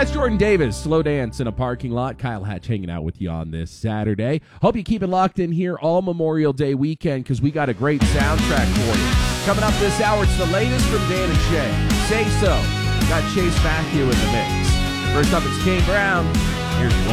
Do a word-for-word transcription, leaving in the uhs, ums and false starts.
That's Jordan Davis, Slow Dance in a Parking Lot. Kyle Hatch hanging out with you on this Saturday. Hope you keep it locked in here all Memorial Day weekend because we got a great soundtrack for you. Coming up this hour, it's the latest from Dan and Shay. Say So. Got Chase Matthew in the mix. First up, it's Kane Brown. Here's Born.